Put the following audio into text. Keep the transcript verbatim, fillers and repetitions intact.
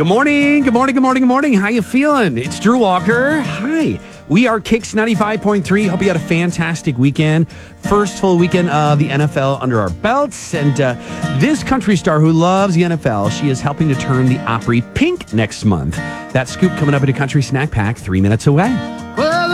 Good morning, good morning, good morning, good morning. How you feeling? It's Drew Walker. Hi. We are Kicks ninety-five point three. Hope you had a fantastic weekend. First full weekend of the N F L under our belts. And uh, this country star who loves the N F L, she is helping to turn the Opry pink next month. That scoop coming up in a country snack pack three minutes away.